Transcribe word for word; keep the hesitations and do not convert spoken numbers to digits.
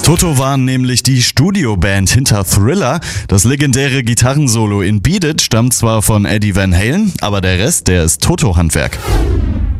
Toto waren nämlich die Studioband hinter Thriller. Das legendäre Gitarrensolo in Beat It stammt zwar von Eddie Van Halen, aber der Rest, der ist Toto-Handwerk.